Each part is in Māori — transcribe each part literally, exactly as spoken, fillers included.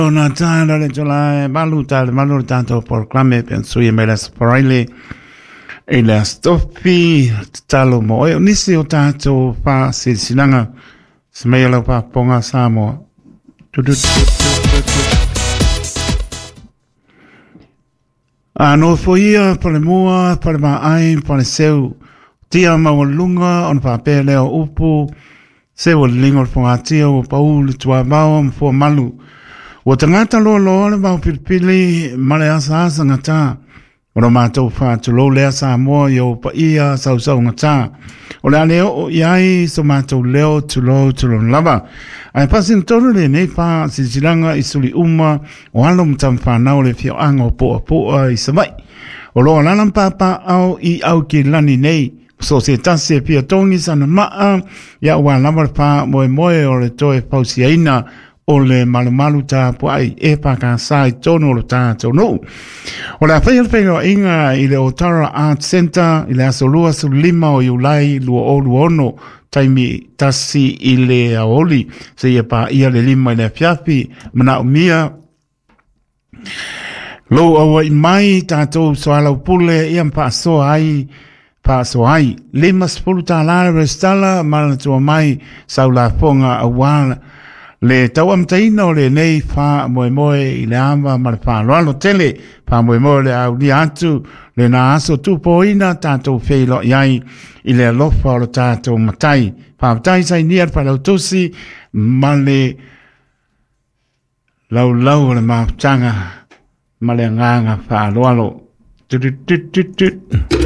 Ona tana le tola balu tala balu tanto proclame penso e melas paraile e la stoffi talo mo e nisi o tanto fa silsilanga smela pa ponga samo ano foia para moa para ma ai para seu tia ma lunga on pa pele o upu se o lingor fonga tia o paul tua bao fo malu o tangata lo lo le mau pilipili male asa asa ngata o matou fa tu lo le asa mo yo pa ia sau sau ngata o le ale o iai so matou leo tu lo tu lo lava ai pasin tolu le nei pa silsilanga isuli uma o alo mtam fa na o le fio anga po po i samai o lo lalam papa au i au ki lani nei so se tase pia toni sana maa ya wa lava pa moe moe o le toe pausiaina o le malu malu ta po ai e pa ka sai tono lo ta tono o la fa fa inga i le Otara Art Center i le asolua su lima o Iulai lu o lu ono taimi tasi i le aoli se ia pa ia le lima i le fiafi mana o mia lo o mai tato so ala pule ia pa so ai pa so ai lima spuluta la restala mal to mai saula fonga awala le tau amtaina o le nei wha moe moe i le ama ma le wha loalo tele wha moe moe le au li atu le na aso tupo ina tātou whilo iai i le alofa o le tātou matai wha matai sai niar wha lau tusi ma le lau lau o le mautanga ma le nganga wha loalo tututututut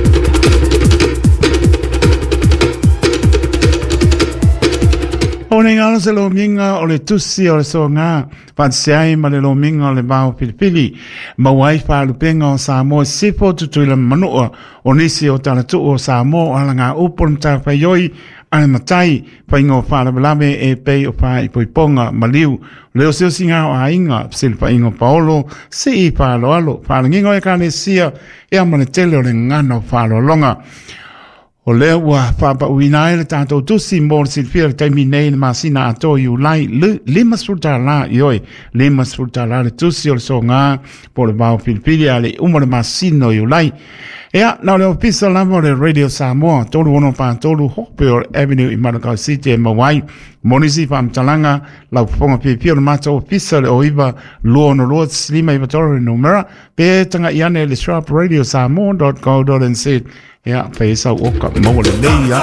o ne ngalo se lo minga o le tusi o le so ngā whatsiai ma le lo minga o le bao pilipili ma wai whaalupenga o Samoa sifo tutuila manua o nisi o talatu o Samoa ala ngā upon ta whaioi ane matai whaingo whaalabalabe e pei o wha i poiponga ma liu leo seo singa o hainga sili whaingo paolo si i whaaloalo whaalangingo e kane sia e amane tele o le ngana o whaalolonga o lea ua whapa uinae le tātou tusi mōr silfia le taimi nei le masina ato i ulai lima sfruta la i oi lima sfruta la le tusi o le so ngā po le bao pilipili a le uma le masino i ulai ea nao le opisa lava le Radio Samoa tolu ono pa tolu Hopewell Avenue i Manukau City e Mawai monisi pa mtalanga lau ponga pipio le mata opisa le oiva luo no luo slima i vatori numera pe tanga iane le sharp radio samoa dot co dot n z ya fa isa oka mo le leia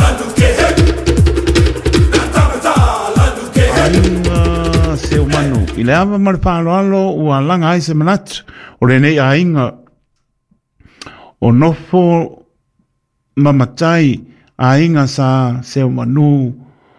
ainga se umanu ile ava mar palo alo ua langa ai se manat o le nei ainga o nofo mamatai ainga sa se umanu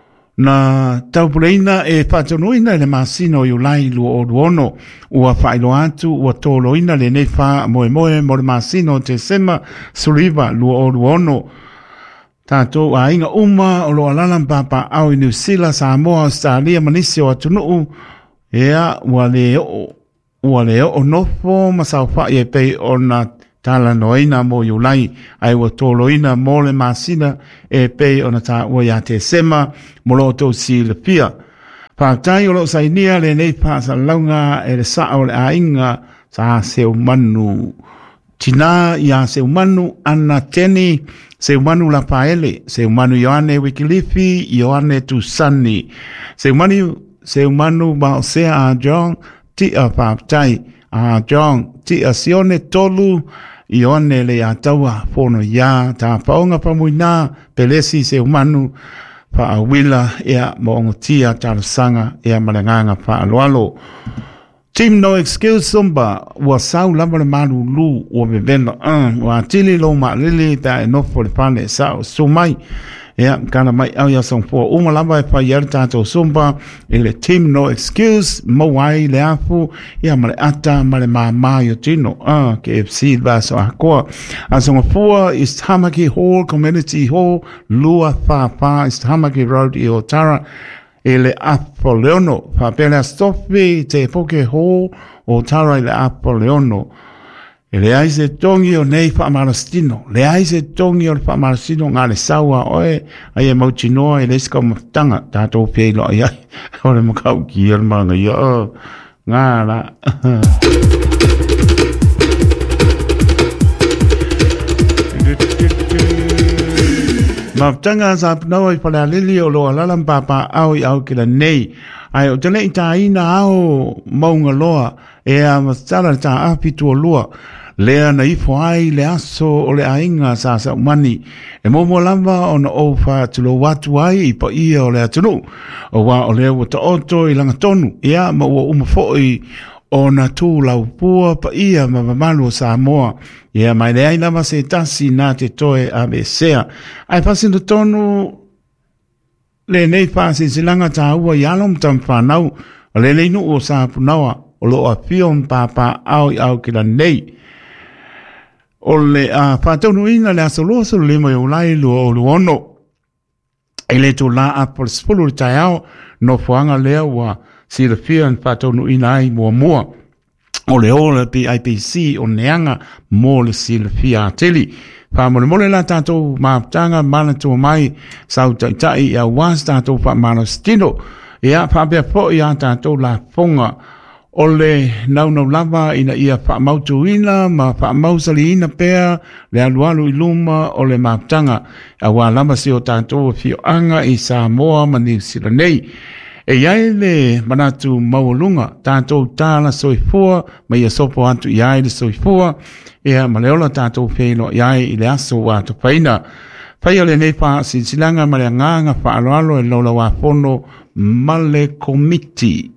na taupuleina e whatonoina le masino i ulai luo o luono ua whailo atu ua toloina le nei wha moe moe mo le masino te sema suriva luo o luono tato a inga uma o lo alalam papa au i New Zealand Samoa Australia manisi o atunuu ea ua le o ua le o nofo masau wha i e pei o na tala noina mo yulai ai wa toloina mo le masina e pei ona ta wa ya te sema mo lo to si le pia pa tai o lo sainia le nei pa sa launga e le sa o le ainga sa se umanu tina ya se umanu ana teni se umanu la paele se umanu yoane wikilifi yoane tu sani se umanu se umanu ba se a John ti a pa tai a John ti a sione tolu i one le a taua fono ia ta paonga pamuina pelesi se umanu pa a wila ea moongotia talusanga ea malanganga pa aloalo Team No Excuse Sumba wa sau lava le malu lu o bebena an wa tili lo ma lili ta enofo le pale sao sumai ea kana mai au ya song po uma lava e pa yerta to Sumba ele Team No Excuse mo wai le afu ea male ata male mama yo tino ah K F C baso akoa asonga fua is Tamaki Hall Community Hall lua fa fa is Tamaki Road i Otara ele Apoleono fa pele stoffi te poke ho o tara ele Apoleono ele aise tongi o nei fa marastino le aise tongi o fa marastino ngale sawa oe ai mo chinoa ele ska mtanga tato pelo ai ole mo kau ki el manga ya ngā la. Maptanga sa pnawa i pala lili o loa lalam papa au i au kila nei. Ai o tele i ta ina au maunga loa e a mastara ta apitu o loa. Lea na ifo ai le aso o le ainga sa sa umani. E momo lamba o na ofa tulo watu ai i pa ia o le atunu. O wa o lea wata oto i langa tonu. Ia ma ua umafoi o na tū lau pua pa ia ma mamalu o Samoa. Ia mai le ai lama se tasi nā te toe a me sea. Ai pasinda tonu le nei pasi silanga ta ua i alom tam whanau. O le leinu o sa punawa o lo a fion papa au i au kila nei. O le a whātaunu ina le asoloa solo le mai o lai lua o luono. E le tō la a por spulu tai au no fuanga lea wa si le fia en whātaunu ina ai mua mua. O le o le P I P C o neanga mo le si le fia a teli. Whamole mole la tātou maaptanga mana tō mai sau taitai a was tātou wha mana stino. E a whapea po i a tātou la fonga. O le nau nau lava ina ia whaamautu ina, ma whaamausali ina pea, le alualu i luma o le maaptanga. A wā lama si o tātou fio anga i Samoa mani sila nei. E iai le manatu maulunga, tātou tāla soifua, ma ia sopo atu iai le soifua, ea maleola tātou whēno iai i le aso wātu whaina. Whai o le nei wha sinsilanga ma le nganga whaaloalo e lola wā whono male komiti.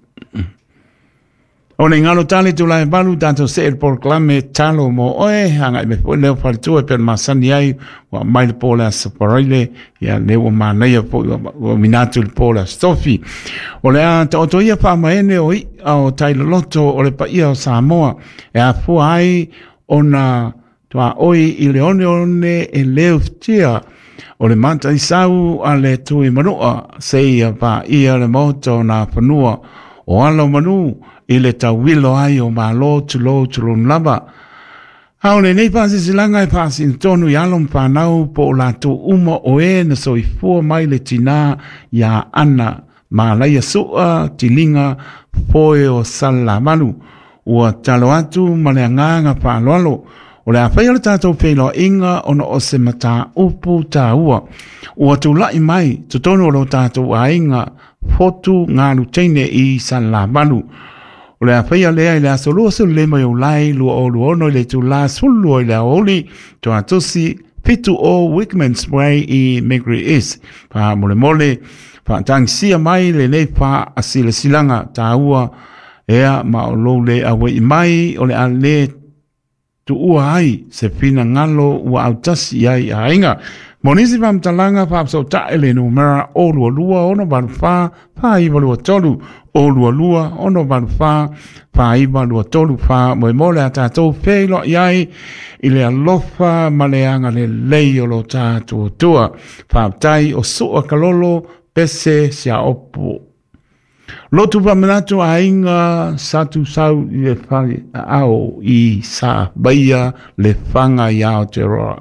O ne ngalo tale tu lai balu tanto se el proclame talo mo oe hanga me po leo faltu e per masani ai wa mai po la separale ya leo mana ya po o minatu po la stofi o le anta o toia pa maene o i o tailo loto o le pa ia o Samoa e a fu ai ona tua oi i leone one e leo tia o le manta i sau a le tui manua se ia pa ia le moto na panua o alo manu i le tauilo ai o malo tulo tulo lava. Hau le nei pasi silanga i pasi in tonu i alom whanau po o lato uma o e na soifua mai le tina ia ana ma laia sua tilinga poe o sala manu. Ua talo atu ma le anganga whaaloalo. O le awhai le tātou whelo inga o na o se mata upu tā ua. Ua tu lai mai tutonu o lo tātou a inga fotu ngā lutene i sala manu. O le awhai lea i le asolua se le mai o lai lua o luono i le tu la sulu o le aoli to atusi fitu o Wickman's Way i Megri East. Pa mole mole, pa tang sia mai le nei pa asile silanga ta ua ea ma o lo le awe i mai o le a le tu ua ai se fina ngalo ua autasi ai a inga. Monisi pam talanga pa so ta ele no mera o lua lua ono ban fa fa i lua tolu o lua lua ono ban fa fa i lua tolu fa mo mo le ata to fe lo yai i le alofa maleanga le lei o lo ta tu tua fa tai o so kalolo pese sia opo lotu pa menato a inga satu sau i le fali au i sa baia le fanga ya te roa.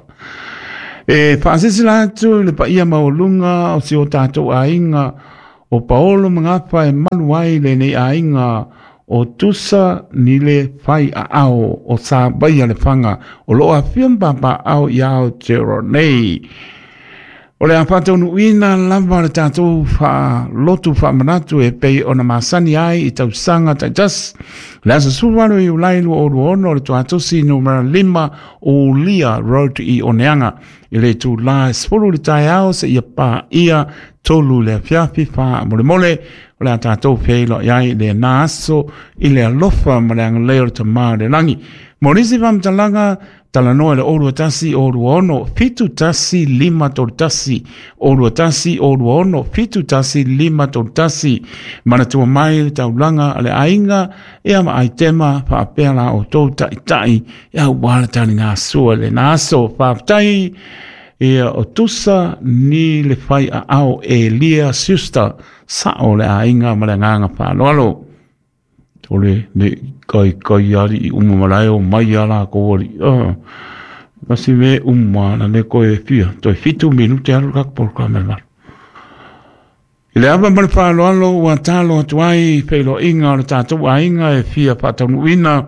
E whaasisi lātu le pa ia maulunga o si o tātou a inga o paolo mangapa e manuai le nei a inga o tusa ni le whai a ao o sa baia le whanga o loa whiampapa au i ao te nei. O le apata unu ina lava le tātou wha lotu wha manatu e pei o na masani ai i tau sanga tai jas. Le asa suwaru i ulailu o ruono le tuatusi numera lima o Lia Road i Oneanga. I le tu la spulu le tai au se ia pa ia tolu le fiafi wha mole mole o le tātou whiailo iai le naaso i le alofa ma le angaleo le tamaa le langi. Morisi vam talanga tala noa le orua tasi orua ono, fitu tasi lima tolu tasi, orua tasi orua ono, fitu tasi lima tolu tasi, mana tua mai le taulanga ale ainga, ea ma aitema pa apela o tau tai tai, ea wala tani ngā sua le naso, pa aptai, ea o tusa ni le fai a au e lia siusta, sa o le ainga ma le nganga pa loalo. Ole ne kai kai ari i umu malai o mai ala ko ori ah kasi me umma na ne ko e fia to fitu minuti alu kak por kamera I le ava mani whaalo alo ua talo atuai peilo inga o le tātou a inga e fia pātaunu ina.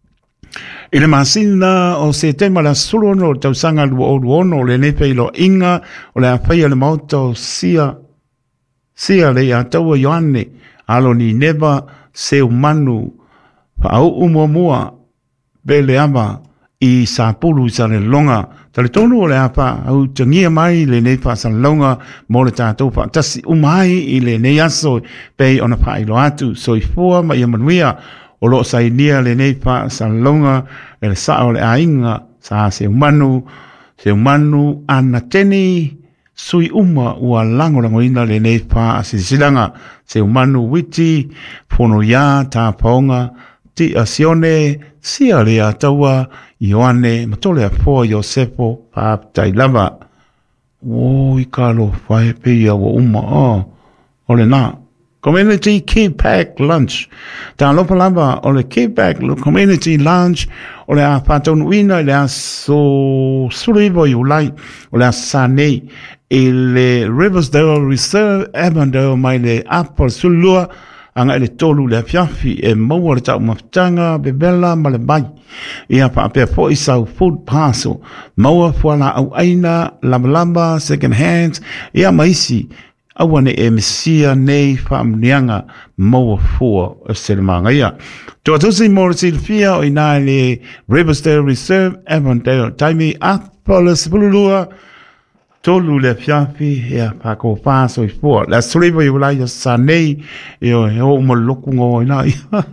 I le masina o se tema la sulono o tausanga lua o luono le ne peilo inga o le awhaia le mauto sia sia le a taua Ioane alo ni neva se umanu pa au umua mua be le ava i sa pulu i sa le longa. Tale tonu o le apa au tangia mai le nei pa sa longa mo le tātou pa tasi umai i le nei aso pei ona pa ilo atu so i fua ma i amanuia o lo sa inia le nei pa sa longa e le sa o le ainga sa se umanu se umanu ana teni sui uma ua lango lango ina le nei pa si silanga se umanu witi fono ya ta paonga ti asione sia le ataua Ioane matole a po Josefo pa tai lava o i kalo fai pe ia wa uma o ole na community key pack lunch ta lo palava ole key pack lo community lunch ole a paton wina le a so surivo you like ole a sane il Riversdale Reserve Avondale mai le apple sulua anga ele tolu le fiafi e maua le tau maftanga bebela ma le bai ia pa apea fo i sau food parcel maua fuala au aina lamba second hands ia maisi awane e mesia nei whaamnianga maua fua e selemanga ia tua tusi morisi fia o ina le Riversdale Reserve Avondale taimi apple sepululua tolu le fiafi ea pako paso i fua. La suriva i ulai sa nei e o e o maloku ngō ina.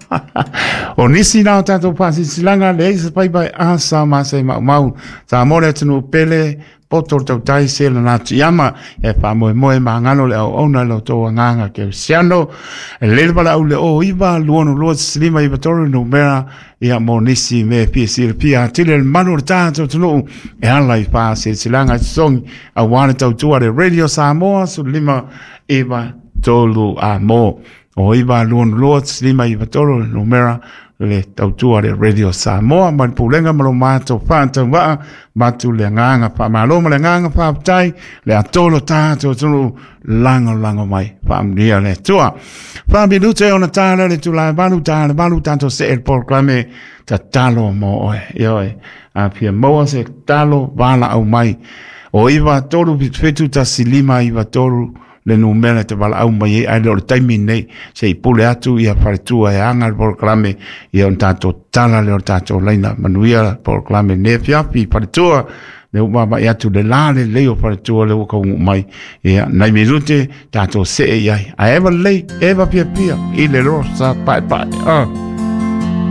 O nisi nao tato pasi silanga le eisa pai pai asa masai mau mau. Sa amore atinu pele poto tau tai se la natu yama e pa moe moe ma ngano le au ona lo toa nganga ke siano. E lele pala au le o iwa luono lua silima iwa toru no mera ia mo nisi me pia sila pia tile le manu le tato tunu e ala i pa se silanga song a wana tau tua le radio Samoa su lima iwa tolu a mo. O iwa luono lua silima iwa toru no mera le tautua le radio Samoa man pulenga malo mato fanta wa matu le nganga pa maloma le nganga pa tai le atolo tato tunu lango lango mai pa mdia le tua pa bilute ona tala le tula balu tala balu tanto se el proclame ta talo mo yo a pia mo se talo bala au mai o iwa tolu fetu ta silima iwa tolu le numera te wala au mai ai le taimi nei se pule atu ia faritua e anga proclame ia on tato tala le tato laina manuia proclame ne fiapi faritua le uma mai atu le lale le o faritua le ko mai ia nai minute tato se ia ai eva le eva pia pia i le rosa pai pai ah